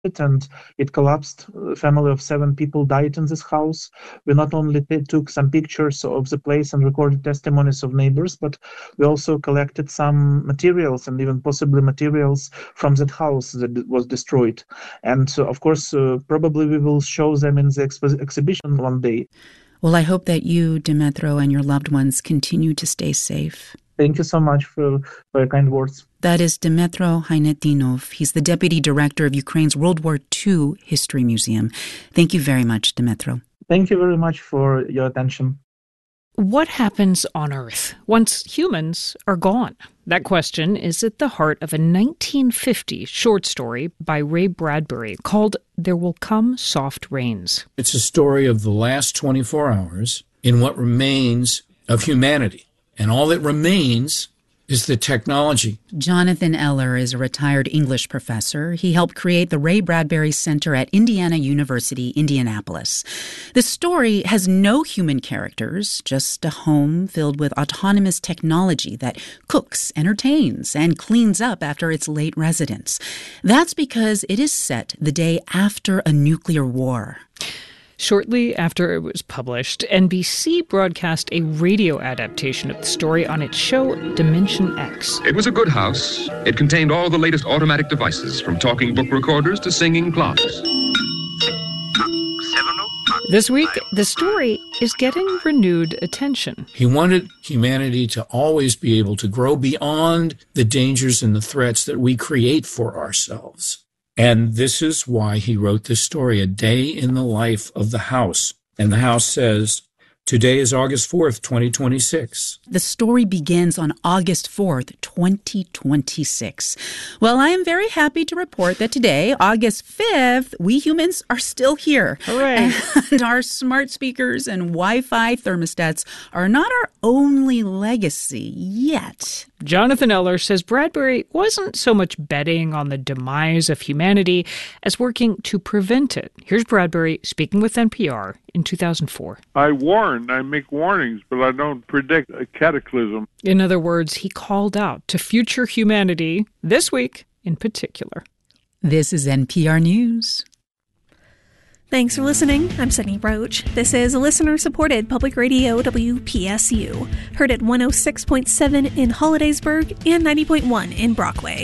and it collapsed. A family of 7 people died in this house. We not only took some pictures of the place and recorded testimonies of neighbors, but we also collected some materials and even possibly materials from that house that was destroyed. And of course, probably we will show them in the exhibition one day. Well, I hope that you, Dmytro, and your loved ones continue to stay safe. Thank you so much for your kind words. That is Dmytro Haynetinov. He's the deputy director of Ukraine's World War II History Museum. Thank you very much, Dmytro. Thank you very much for your attention. What happens on Earth once humans are gone? That question is at the heart of a 1950 short story by Ray Bradbury called There Will Come Soft Rains. It's a story of the last 24 hours in what remains of humanity. And all that remains is the technology. Jonathan Eller is a retired English professor. He helped create the Ray Bradbury Center at Indiana University, Indianapolis. The story has no human characters, just a home filled with autonomous technology that cooks, entertains, and cleans up after its late residents. That's because it is set the day after a nuclear war. Shortly after it was published, NBC broadcast a radio adaptation of the story on its show Dimension X. It was a good house. It contained all the latest automatic devices, from talking book recorders to singing clocks. This week, the story is getting renewed attention. He wanted humanity to always be able to grow beyond the dangers and the threats that we create for ourselves. And this is why he wrote this story, A Day in the Life of the House. And the house says, today is August 4th, 2026. The story begins on August 4th, 2026. Well, I am very happy to report that today, August 5th, we humans are still here. Hooray! And our smart speakers and Wi-Fi thermostats are not our only legacy yet. Jonathan Eller says Bradbury wasn't so much betting on the demise of humanity as working to prevent it. Here's Bradbury speaking with NPR in 2004. I make warnings, but I don't predict a cataclysm. In other words, he called out to future humanity, this week in particular. This is NPR News. Thanks for listening. I'm Sydney Roach. This is listener-supported public radio WPSU, heard at 106.7 in Hollidaysburg and 90.1 in Brockway.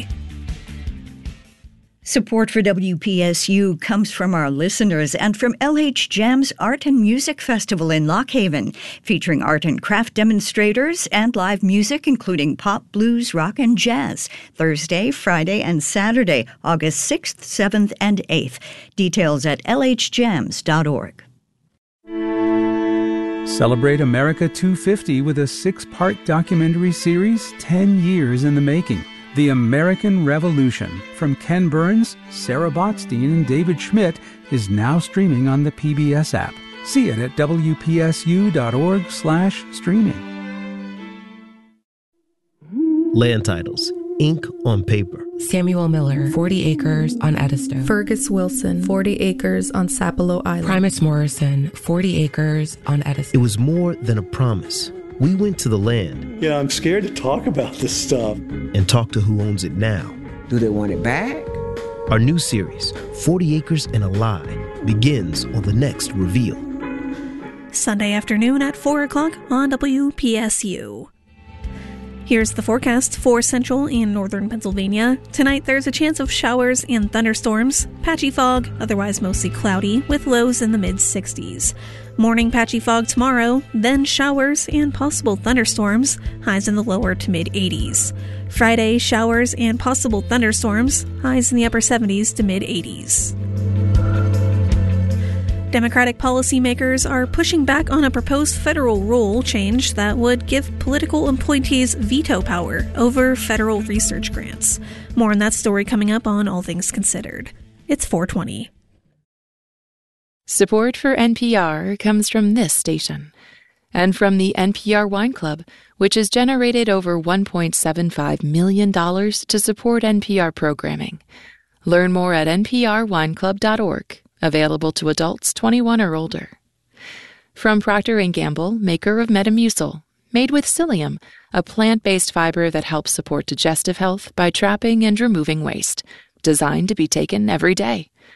Support for WPSU comes from our listeners and from LH Jam's Art and Music Festival in Lock Haven, featuring art and craft demonstrators and live music including pop, blues, rock, and jazz, Thursday, Friday, and Saturday, August 6th, 7th, and 8th. Details at lhjams.org. Celebrate America 250 with a 6-part documentary series, 10 years in the making. The American Revolution, from Ken Burns, Sarah Botstein, and David Schmidt, is now streaming on the PBS app. See it at wpsu.org/streaming. Land titles. Ink on paper. Samuel Miller, 40 acres on Edisto. Fergus Wilson, 40 acres on Sapelo Island. Primus Morrison, 40 acres on Edisto. It was more than a promise. We went to the land. Yeah, I'm scared to talk about this stuff. And talk to who owns it now. Do they want it back? Our new series, 40 Acres and a Lie, begins on the next reveal. Sunday afternoon at 4 o'clock on WPSU. Here's the forecast for central and northern Pennsylvania. Tonight there's a chance of showers and thunderstorms, patchy fog, otherwise mostly cloudy, with lows in the mid-60s. Morning patchy fog tomorrow, then showers and possible thunderstorms, highs in the lower to mid-80s. Friday, showers and possible thunderstorms, highs in the upper 70s to mid-80s. Democratic policymakers are pushing back on a proposed federal rule change that would give political appointees veto power over federal research grants. More on that story coming up on All Things Considered. It's 4:20. Support for NPR comes from this station and from the NPR Wine Club, which has generated over $1.75 million to support NPR programming. Learn more at nprwineclub.org. Available to adults 21 or older. From Procter & Gamble, maker of Metamucil, made with psyllium, a plant-based fiber that helps support digestive health by trapping and removing waste, designed to be taken every day.